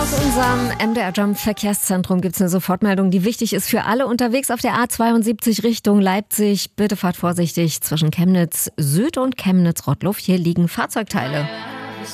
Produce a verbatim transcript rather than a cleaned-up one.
Aus unserem M D R Jump Verkehrszentrum gibt es eine Sofortmeldung, die wichtig ist für alle unterwegs auf der A zweiundsiebzig Richtung Leipzig. Bitte fahrt vorsichtig zwischen Chemnitz Süd und Chemnitz Rottluff. Hier liegen Fahrzeugteile.